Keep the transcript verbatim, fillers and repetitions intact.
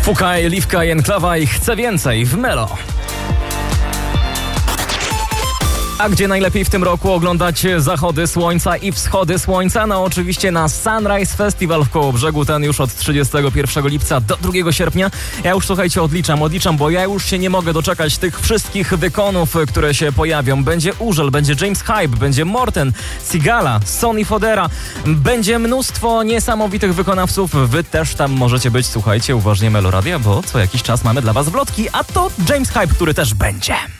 Fukaj, Liwka i Enklawa i Chcę Więcej w Melo. A gdzie najlepiej w tym roku oglądać zachody słońca i wschody słońca? No oczywiście na Sunrise Festival w Kołobrzegu, ten już od trzydziestego pierwszego lipca do drugiego sierpnia. Ja już, słuchajcie, odliczam, odliczam, bo ja już się nie mogę doczekać tych wszystkich wykonów, które się pojawią. Będzie Urzel, będzie James Hype, będzie Morten, Sigala, Sonny Fodera. Będzie mnóstwo niesamowitych wykonawców. Wy też tam możecie być, słuchajcie, uważnie Meloradia, bo co jakiś czas mamy dla was wlotki, a to James Hype, który też będzie.